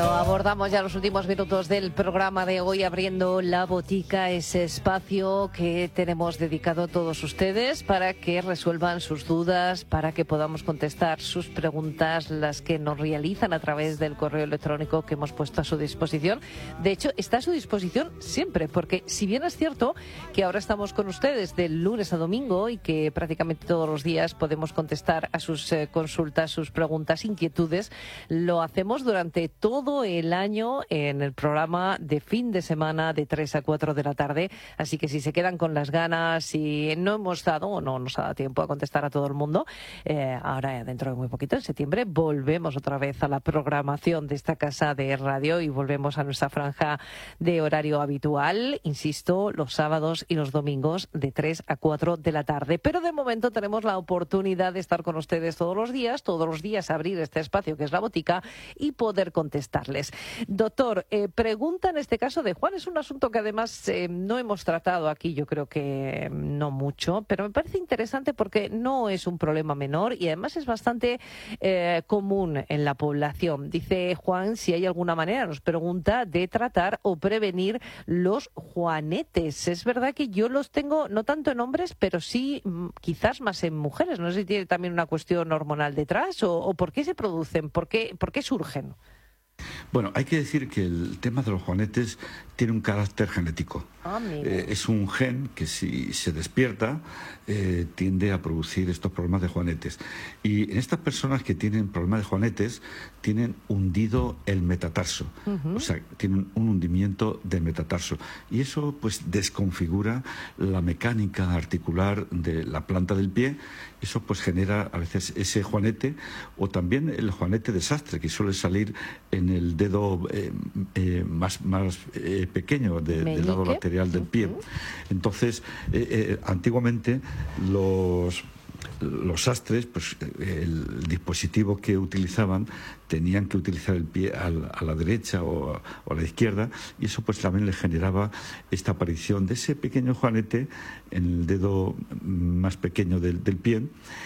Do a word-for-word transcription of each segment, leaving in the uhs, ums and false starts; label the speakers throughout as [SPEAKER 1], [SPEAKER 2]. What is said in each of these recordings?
[SPEAKER 1] Abordamos ya los últimos minutos del programa de hoy, abriendo la botica, ese espacio que tenemos dedicado a todos ustedes para que resuelvan sus dudas, para que podamos contestar sus preguntas, las que nos realizan a través del correo electrónico que hemos puesto a su disposición. De hecho, está a su disposición siempre, porque si bien es cierto que ahora estamos con ustedes de lunes a domingo y que prácticamente todos los días podemos contestar a sus eh, consultas, sus preguntas, inquietudes, lo hacemos durante todo el año en el programa de fin de semana de tres a cuatro de la tarde, así que si se quedan con las ganas y no hemos dado o no nos ha dado tiempo a contestar a todo el mundo, eh, ahora dentro de muy poquito, en septiembre, volvemos otra vez a la programación de esta casa de radio y volvemos a nuestra franja de horario habitual, insisto, los sábados y los domingos de tres a cuatro de la tarde, pero de momento tenemos la oportunidad de estar con ustedes todos los días, todos los días abrir este espacio que es la botica y poder contestar. Doctor, eh, pregunta en este caso de Juan, es un asunto que además eh, no hemos tratado aquí, yo creo que no mucho, pero me parece interesante porque no es un problema menor y además es bastante eh, común en la población. Dice Juan si hay alguna manera, nos pregunta, de tratar o prevenir los juanetes. Es verdad que yo los tengo no tanto en hombres, pero sí quizás más en mujeres. No sé si tiene también una cuestión hormonal detrás o, o por qué se producen, por qué, por qué surgen.
[SPEAKER 2] Bueno, hay que decir que el tema de los juanetes tiene un carácter genético.
[SPEAKER 1] Ah,
[SPEAKER 2] eh, es un gen que si se despierta eh, tiende a producir estos problemas de juanetes. Y en estas personas que tienen problemas de juanetes tienen hundido el metatarso. Uh-huh. O sea, tienen un hundimiento del metatarso. Y eso pues desconfigura la mecánica articular de la planta del pie. Eso pues genera a veces ese juanete o también el juanete desastre que suele salir en el dedo eh, eh, más, más eh, pequeño de, del lado lateral del pie. Entonces, eh, eh, antiguamente los... Los sastres, pues el dispositivo que utilizaban tenían que utilizar el pie a la derecha o a la izquierda y eso pues también le generaba esta aparición de ese pequeño juanete en el dedo más pequeño del, del pie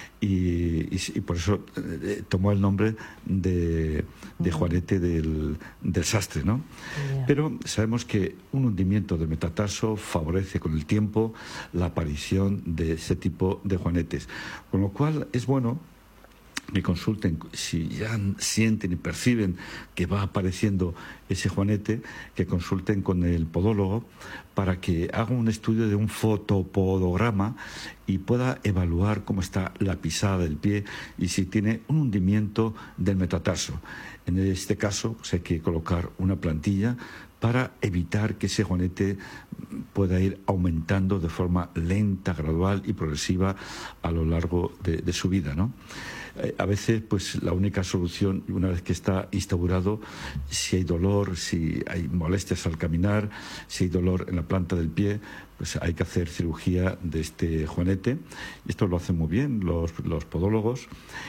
[SPEAKER 2] y, y, y por eso eh, tomó el nombre de, de juanete del, del sastre, ¿no? Yeah. Pero sabemos que un hundimiento del metatarso favorece con el tiempo la aparición de ese tipo de juanetes, con lo cual es bueno que consulten, si ya sienten y perciben que va apareciendo ese juanete, que consulten con el podólogo para que haga un estudio de un fotopodograma y pueda evaluar cómo está la pisada del pie y si tiene un hundimiento del metatarso. En este caso, pues hay que colocar una plantilla para evitar que ese juanete pueda ir aumentando de forma lenta, gradual y progresiva a lo largo de, de su vida, ¿no? A veces, pues la única solución, una vez que está instaurado, si hay dolor, si hay molestias al caminar, si hay dolor en la planta del pie, pues hay que hacer cirugía de este juanete. Esto lo hacen muy bien los, los podólogos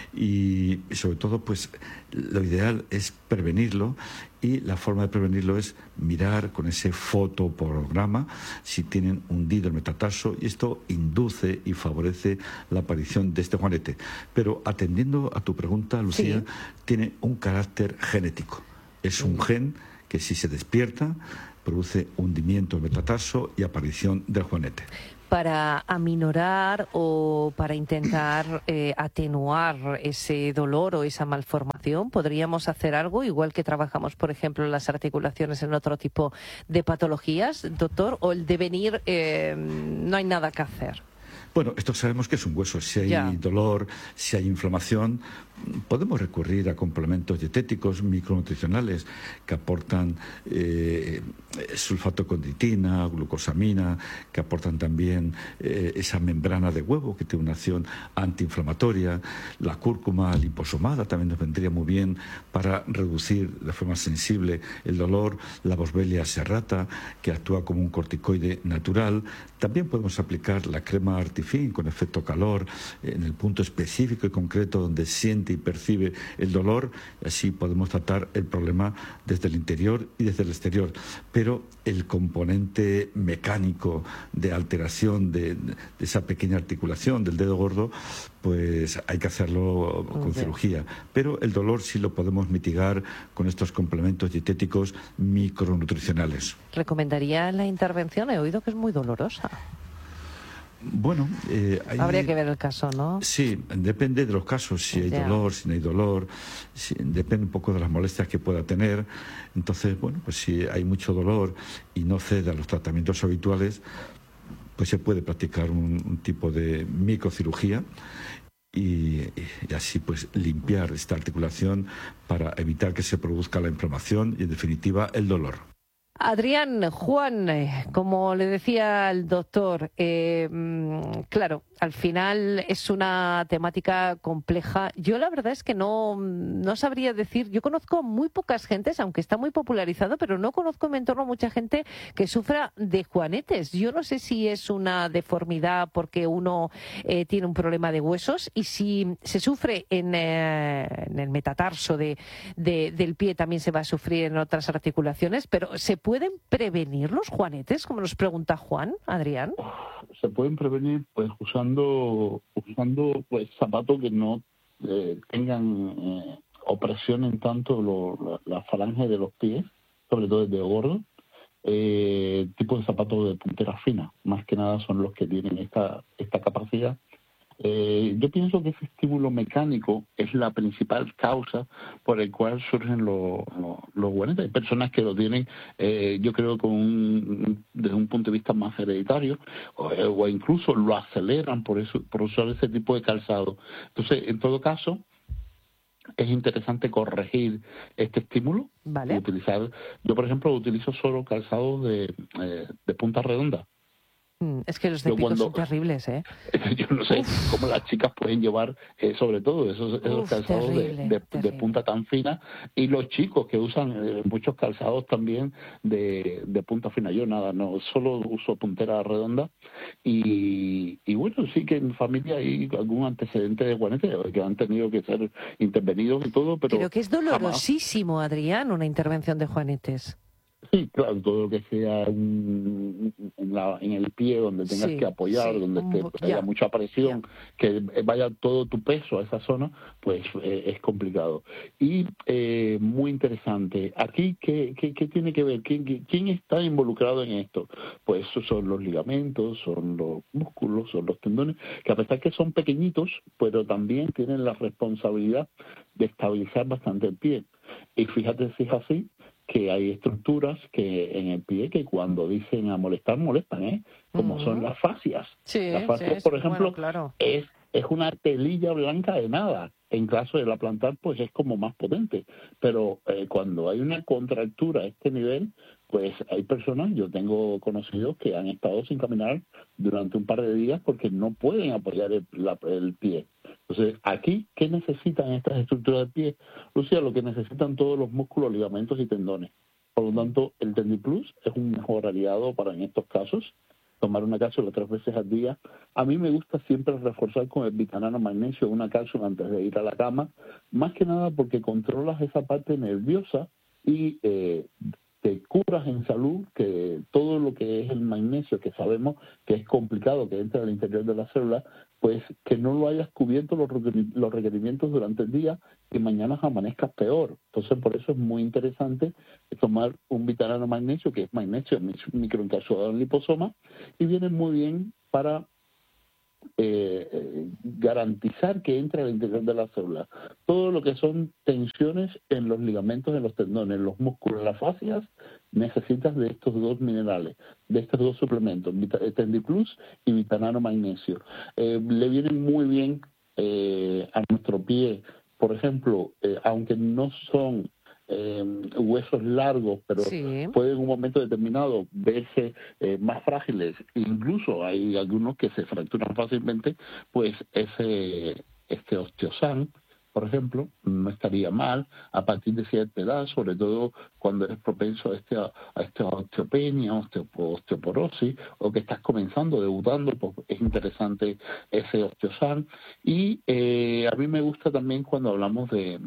[SPEAKER 2] y, y sobre todo, pues lo ideal es prevenirlo y la forma de prevenirlo es mirar con ese fotopodograma si tienen hundido el metatarso y esto induce y favorece la aparición de este juanete. Pero atendiendo a tu pregunta, Lucía, sí, tiene un carácter genético. Es un gen que si se despierta produce hundimiento del metatarso y aparición del juanete.
[SPEAKER 1] Para aminorar o para intentar eh, atenuar ese dolor o esa malformación, ¿podríamos hacer algo igual que trabajamos, por ejemplo, las articulaciones en otro tipo de patologías, doctor? ¿O el devenir eh, no hay nada que hacer?
[SPEAKER 2] Bueno, esto sabemos que es un hueso. Si hay ya. dolor, si hay inflamación, podemos recurrir a complementos dietéticos, micronutricionales, que aportan eh, sulfatocondroitina, glucosamina, que aportan también eh, esa membrana de huevo que tiene una acción antiinflamatoria. La cúrcuma liposomada también nos vendría muy bien para reducir de forma sensible el dolor. La Boswellia serrata, que actúa como un corticoide natural. También podemos aplicar la crema artificial fin, con efecto calor, en el punto específico y concreto donde siente y percibe el dolor. Así podemos tratar el problema desde el interior y desde el exterior. Pero el componente mecánico de alteración de, de esa pequeña articulación del dedo gordo, pues hay que hacerlo con okay. cirugía. Pero el dolor sí lo podemos mitigar con estos complementos dietéticos micronutricionales.
[SPEAKER 1] ¿Recomendaría la intervención? He oído que es muy dolorosa.
[SPEAKER 2] Bueno, eh, hay...
[SPEAKER 1] habría que ver el caso, ¿no?
[SPEAKER 2] Sí, depende de los casos, si hay yeah. dolor, si no hay dolor, si, depende un poco de las molestias que pueda tener. Entonces, bueno, pues si hay mucho dolor y no cede a los tratamientos habituales, pues se puede practicar un, un tipo de microcirugía y, y así pues limpiar esta articulación para evitar que se produzca la inflamación y en definitiva el dolor.
[SPEAKER 1] Adrián, Juan, como le decía el doctor, eh, claro, al final es una temática compleja. Yo la verdad es que no, no sabría decir, yo conozco muy pocas gentes, aunque está muy popularizado, pero no conozco en mi entorno mucha gente que sufra de juanetes. Yo no sé si es una deformidad porque uno eh, tiene un problema de huesos y si se sufre en, eh, en el metatarso de, de, del pie también se va a sufrir en otras articulaciones, pero se ¿pueden prevenir los juanetes, como nos pregunta Juan, Adrián?
[SPEAKER 3] Se pueden prevenir pues usando usando pues zapatos que no eh, tengan eh, opresión en tanto lo, la, la falange de los pies, sobre todo el dedo gordo. Eh, tipos de zapatos de puntera fina, más que nada son los que tienen esta esta capacidad. Eh, yo pienso que ese estímulo mecánico es la principal causa por el cual surgen los, los, los juanetes. Hay personas que lo tienen, eh, yo creo, con un, desde un punto de vista más hereditario, o, o incluso lo aceleran por eso, por usar ese tipo de calzado. Entonces, en todo caso, es interesante corregir este estímulo.
[SPEAKER 1] Vale.
[SPEAKER 3] Y utilizar, yo, por ejemplo, utilizo solo calzados de, eh, de punta redonda.
[SPEAKER 1] Es que los de pico son terribles, ¿eh?
[SPEAKER 3] Yo no sé
[SPEAKER 1] Uf.
[SPEAKER 3] cómo las chicas pueden llevar, eh, sobre todo, esos, esos
[SPEAKER 1] Uf,
[SPEAKER 3] calzados
[SPEAKER 1] terrible,
[SPEAKER 3] de, de, de punta tan fina, y los chicos que usan eh, muchos calzados también de, de punta fina. Yo nada, no, solo uso puntera redonda, y, y bueno, sí que en familia hay algún antecedente de juanete que han tenido que ser intervenidos y todo, pero...
[SPEAKER 1] Pero que es dolorosísimo, jamás. Adrián, una intervención de juanetes.
[SPEAKER 3] Sí, claro, todo lo que sea en, en, la, en el pie, donde tengas sí, que apoyar, sí, donde te, haya mucha presión, ya. que vaya todo tu peso a esa zona, pues eh, es complicado. Y eh, muy interesante, aquí, ¿qué, qué, qué tiene que ver? ¿Quién, ¿Quién está involucrado en esto? Pues son los ligamentos, son los músculos, son los tendones, que a pesar que son pequeñitos, pero también tienen la responsabilidad de estabilizar bastante el pie. Y fíjate si es así, que hay estructuras que en el pie que cuando dicen a molestar, molestan, ¿eh? Como uh-huh. son las fascias.
[SPEAKER 1] Sí,
[SPEAKER 3] las fascias,
[SPEAKER 1] sí,
[SPEAKER 3] por ejemplo,
[SPEAKER 1] bueno, claro.
[SPEAKER 3] es, es una telilla blanca de nada. En caso de la plantar, pues es como más potente. Pero eh, cuando hay una contractura a este nivel, pues hay personas, yo tengo conocidos que han estado sin caminar durante un par de días porque no pueden apoyar el, la, el pie. Entonces, aquí, ¿qué necesitan estas estructuras del pie? Lucía, lo que necesitan todos los músculos, ligamentos y tendones. Por lo tanto, el Tendiplus es un mejor aliado para en estos casos. Tomar una cápsula tres veces al día. A mí me gusta siempre reforzar con el bitanano magnesio una cápsula antes de ir a la cama, más que nada porque controlas esa parte nerviosa y eh, te curas en salud, que todo lo que es el magnesio, que sabemos que es complicado que entre al interior de la célula, pues que no lo hayas cubierto los requerimientos durante el día y mañana amanezcas peor. Entonces, por eso es muy interesante tomar un bitanano magnesio, que es magnesio microencapsulado en liposoma, y viene muy bien para eh, eh, garantizar que entre al interior de la célula. Todo lo que son tensiones en los ligamentos, en los tendones, en los músculos, en las fascias, necesitas de estos dos minerales, de estos dos suplementos, Tendiplus y bitanano magnesio. Eh, le vienen muy bien eh, a nuestro pie, por ejemplo, eh, aunque no son eh, huesos largos, pero sí. pueden en un momento determinado verse eh, más frágiles, incluso hay algunos que se fracturan fácilmente, pues ese este osteosan por ejemplo, no estaría mal a partir de cierta edad, sobre todo cuando eres propenso a, este, a esta osteopenia, osteo, osteoporosis, o que estás comenzando, debutando, pues es interesante ese osteosan. Y eh, a mí me gusta también cuando hablamos de,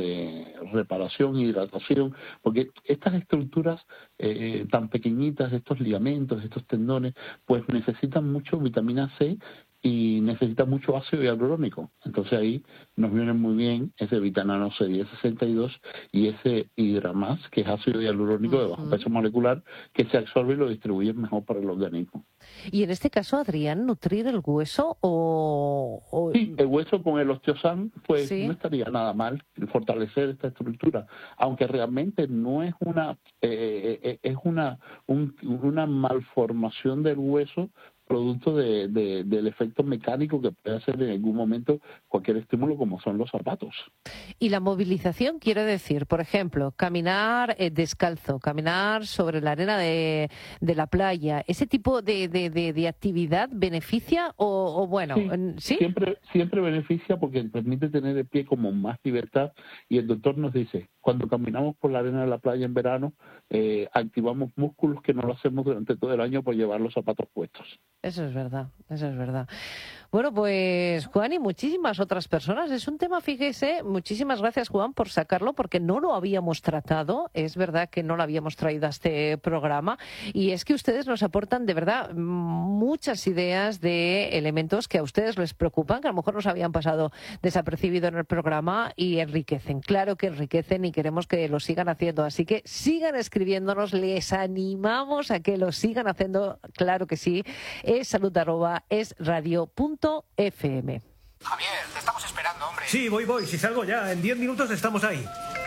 [SPEAKER 3] de reparación, hidratación, porque estas estructuras eh, tan pequeñitas, estos ligamentos, estos tendones, pues necesitan mucho vitamina C y necesita mucho ácido hialurónico. Entonces ahí nos viene muy bien ese Vitanano C diez sesenta y dos y ese Hidramas, que es ácido hialurónico uh-huh. de bajo peso molecular, que se absorbe y lo distribuye mejor para el organismo.
[SPEAKER 1] Y en este caso, Adrián, ¿nutrir el hueso o...? o...
[SPEAKER 3] Sí, el hueso con el osteosan, pues
[SPEAKER 1] ¿Sí?
[SPEAKER 3] no estaría nada mal fortalecer esta estructura, aunque realmente no es una eh, es una un, una malformación del hueso producto de, de, del efecto mecánico que puede hacer en algún momento cualquier estímulo como son los zapatos.
[SPEAKER 1] Y la movilización quiere decir, por ejemplo, caminar eh, descalzo, caminar sobre la arena de, de la playa, ¿ese tipo de, de, de, de actividad beneficia o, o bueno,
[SPEAKER 3] sí,
[SPEAKER 1] ¿sí?
[SPEAKER 3] Siempre, siempre beneficia porque permite tener el pie como más libertad y el doctor nos dice, cuando caminamos por la arena de la playa en verano, eh, activamos músculos que no lo hacemos durante todo el año por llevar los zapatos puestos.
[SPEAKER 1] Eso es verdad, eso es verdad. Bueno, pues Juan y muchísimas otras personas. Es un tema, fíjese, muchísimas gracias Juan por sacarlo porque no lo habíamos tratado. Es verdad que no lo habíamos traído a este programa y es que ustedes nos aportan de verdad muchas ideas de elementos que a ustedes les preocupan, que a lo mejor nos habían pasado desapercibido en el programa y enriquecen. Claro que enriquecen y queremos que lo sigan haciendo. Así que sigan escribiéndonos, les animamos a que lo sigan haciendo, claro que sí. Es salud arroba es radio punto f m.
[SPEAKER 4] Javier, te estamos esperando, hombre.
[SPEAKER 5] Sí, voy, voy. Si salgo ya, en diez minutos estamos ahí.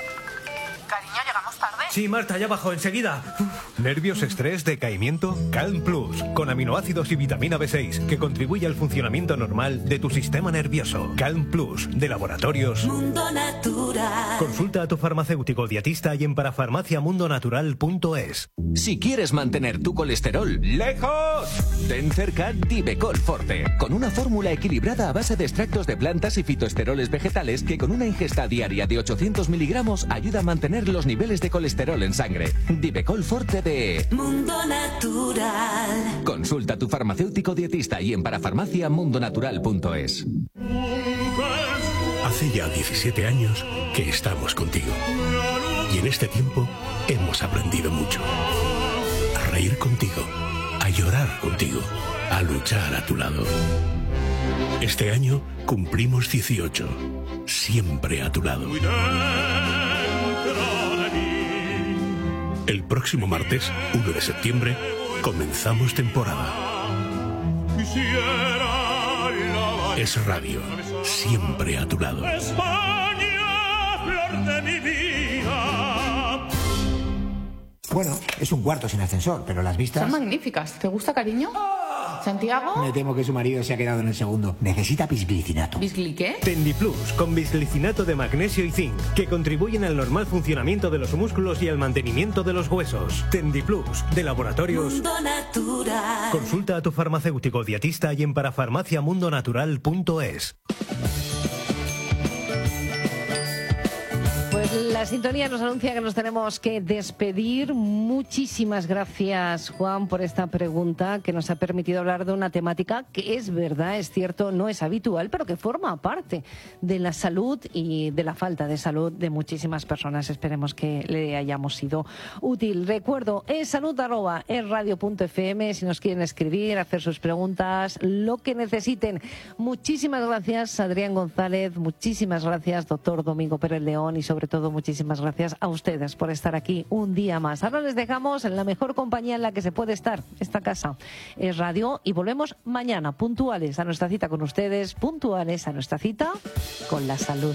[SPEAKER 4] Cariño, ¿llegamos tarde?
[SPEAKER 5] Sí, Marta, ya bajo, enseguida.
[SPEAKER 6] ¿Nervios, estrés, decaimiento? Calm Plus, con aminoácidos y vitamina B seis, que contribuye al funcionamiento normal de tu sistema nervioso. Calm Plus, de Laboratorios
[SPEAKER 7] Mundo Natural.
[SPEAKER 6] Consulta a tu farmacéutico dietista y en parafarmacia mundo natural punto es.
[SPEAKER 8] Si quieres mantener tu colesterol lejos, ten cerca Divecol Forte, con una fórmula equilibrada a base de extractos de plantas y fitoesteroles vegetales que con una ingesta diaria de ochocientos miligramos ayuda a mantener los niveles de colesterol en sangre. Divecol Forte de
[SPEAKER 7] Mundo Natural.
[SPEAKER 8] Consulta a tu farmacéutico dietista y en parafarmacia mundo natural punto es.
[SPEAKER 9] Hace ya diecisiete años que estamos contigo. Y en este tiempo hemos aprendido mucho. A reír contigo, a llorar contigo, a luchar a tu lado. Este año cumplimos dieciocho. Siempre a tu lado. El próximo martes, uno de septiembre, comenzamos temporada. Es radio, siempre a tu lado.
[SPEAKER 10] España, flor de mi vida.
[SPEAKER 11] Bueno, es un cuarto sin ascensor, pero las vistas...
[SPEAKER 12] Son magníficas. ¿Te gusta, cariño? ¿Santiago?
[SPEAKER 11] Me temo que su marido se ha quedado en el segundo. Necesita bisglicinato.
[SPEAKER 12] ¿Bisgli qué?
[SPEAKER 6] Tendiplus, con bisglicinato de magnesio y zinc, que contribuyen al normal funcionamiento de los músculos y al mantenimiento de los huesos. Tendiplus, de Laboratorios
[SPEAKER 7] Mundo Natural.
[SPEAKER 6] Consulta a tu farmacéutico dietista y en parafarmacia mundo natural punto es.
[SPEAKER 1] La sintonía nos anuncia que nos tenemos que despedir. Muchísimas gracias, Juan, por esta pregunta que nos ha permitido hablar de una temática que es verdad, es cierto, no es habitual, pero que forma parte de la salud y de la falta de salud de muchísimas personas. Esperemos que le hayamos sido útil. Recuerdo, es salud arroba es radio punto f m si nos quieren escribir, hacer sus preguntas, lo que necesiten. Muchísimas gracias, Adrián González. Muchísimas gracias, doctor Domingo Pérez León, y sobre todo muchísimas gracias a ustedes por estar aquí un día más. Ahora les dejamos en la mejor compañía en la que se puede estar, esta casa es radio, y volvemos mañana puntuales a nuestra cita con ustedes, puntuales a nuestra cita con la salud.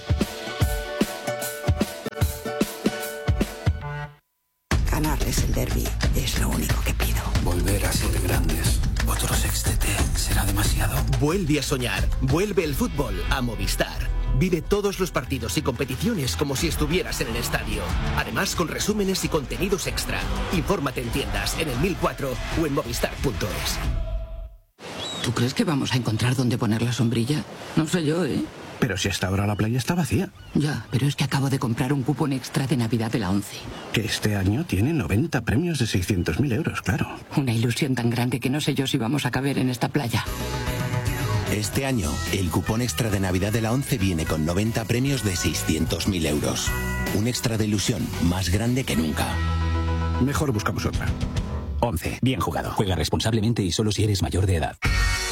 [SPEAKER 13] Ganarles el derbi es lo único que pido.
[SPEAKER 14] Volver a ser grandes. Otro sextete será demasiado.
[SPEAKER 15] Vuelve a soñar. Vuelve el fútbol a Movistar. Vive todos los partidos y competiciones como si estuvieras en el estadio. Además, con resúmenes y contenidos extra. Infórmate en tiendas, en el mil cuatro o en movistar punto es.
[SPEAKER 16] ¿Tú crees que vamos a encontrar dónde poner la sombrilla? No sé yo, ¿eh? Pero si hasta ahora la playa está vacía.
[SPEAKER 17] Ya, pero es que acabo de comprar un cupón extra de Navidad de la ONCE.
[SPEAKER 16] Que este año tiene noventa premios de seiscientos mil euros, claro.
[SPEAKER 17] Una ilusión tan grande que no sé yo si vamos a caber en esta playa.
[SPEAKER 18] Este año, el cupón extra de Navidad de la ONCE viene con noventa premios de seiscientos mil euros. Un extra de ilusión más grande que nunca.
[SPEAKER 16] Mejor buscamos otra.
[SPEAKER 19] ONCE. Bien jugado. Juega responsablemente y solo si eres mayor de edad.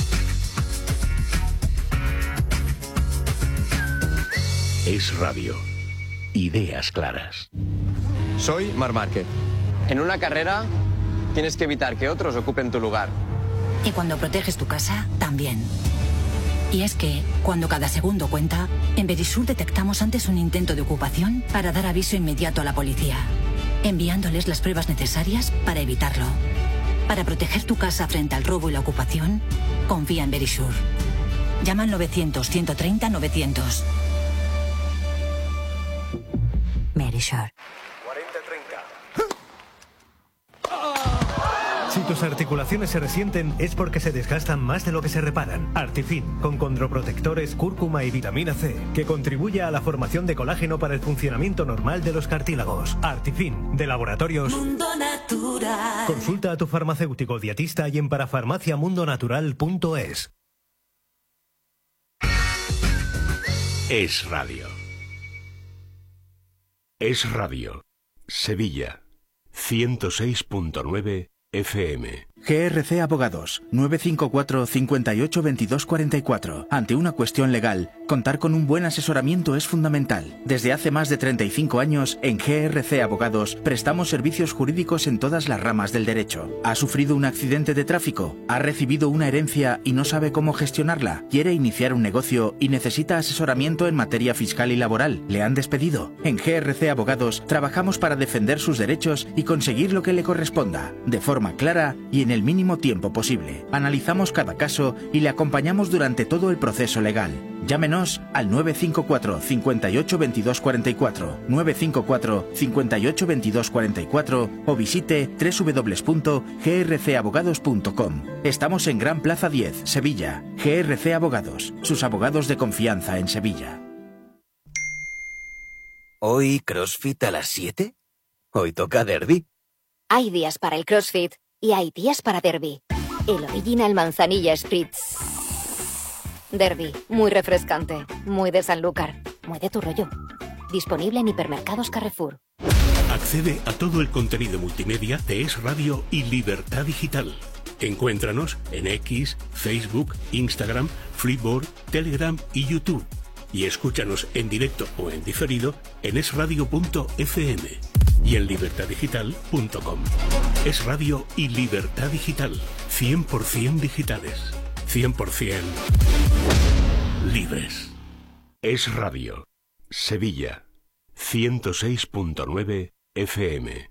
[SPEAKER 9] Es Radio. Ideas claras.
[SPEAKER 20] Soy Marc Márquez. En una carrera tienes que evitar que otros ocupen tu lugar.
[SPEAKER 21] Y cuando proteges tu casa, también. Y es que, cuando cada segundo cuenta, en Verisur detectamos antes un intento de ocupación para dar aviso inmediato a la policía, enviándoles las pruebas necesarias para evitarlo. Para proteger tu casa frente al robo y la ocupación, confía en Verisur. Llama al novecientos, ciento treinta, novecientos. Verisur.
[SPEAKER 6] Si tus articulaciones se resienten es porque se desgastan más de lo que se reparan. Artifin, con condroprotectores, cúrcuma y vitamina C, que contribuye a la formación de colágeno para el funcionamiento normal de los cartílagos. Artifin, de Laboratorios
[SPEAKER 7] Mundo Natural.
[SPEAKER 6] Consulta a tu farmacéutico dietista y en parafarmacia mundo natural punto es.
[SPEAKER 9] Es Radio. Es Radio. Sevilla. ciento seis punto nueve F M.
[SPEAKER 22] G R C Abogados, nueve cinco cuatro, cinco ocho, veintidós cuarenta y cuatro. Ante una cuestión legal, contar con un buen asesoramiento es fundamental. Desde hace más de treinta y cinco años, en G R C Abogados, prestamos servicios jurídicos en todas las ramas del derecho. ¿Ha sufrido un accidente de tráfico? ¿Ha recibido una herencia y no sabe cómo gestionarla? ¿Quiere iniciar un negocio y necesita asesoramiento en materia fiscal y laboral? ¿Le han despedido? En G R C Abogados, trabajamos para defender sus derechos y conseguir lo que le corresponda, de forma clara y en el mínimo tiempo posible. Analizamos cada caso y le acompañamos durante todo el proceso legal. Llámenos al nueve cinco cuatro, cinco ocho, veintidós cuarenta y cuatro, nueve cinco cuatro, cinco ocho, veintidós cuarenta y cuatro o visite doble u doble u doble u punto g r c abogados punto com. Estamos en Gran Plaza diez, Sevilla. G R C Abogados, sus abogados de confianza en Sevilla.
[SPEAKER 23] ¿Hoy CrossFit a las siete? ¿Hoy toca derbi?
[SPEAKER 24] Hay días para el CrossFit y hay días para derbi. El Original Manzanilla Spritz. Derbi, muy refrescante, muy de Sanlúcar, muy de tu rollo. Disponible en hipermercados Carrefour.
[SPEAKER 9] Accede a todo el contenido multimedia de Es Radio y Libertad Digital. Encuéntranos en X, Facebook, Instagram, Flipboard, Telegram y YouTube. Y escúchanos en directo o en diferido en es radio punto f m y en libertad digital punto com. Es Radio y Libertad Digital. cien por ciento digitales. cien por ciento libres. Es Radio. Sevilla. ciento seis punto nueve F M.